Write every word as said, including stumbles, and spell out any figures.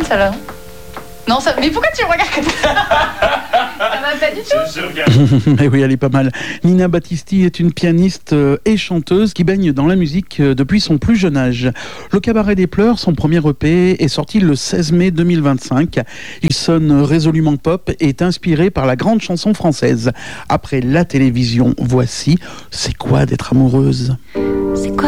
celle-là. Non, ça... mais pourquoi tu me regardes comme ça? Ça va pas du tout. Je, je regarde. Mais oui, elle est pas mal. Nina Battisti est une pianiste et chanteuse qui baigne dans la musique depuis son plus jeune âge. Le Cabaret des Pleurs, son premier E P, est sorti le seize mai deux mille vingt-cinq. Il sonne résolument pop et est inspiré par la grande chanson française. Après la télévision, voici « C'est quoi d'être amoureuse ?»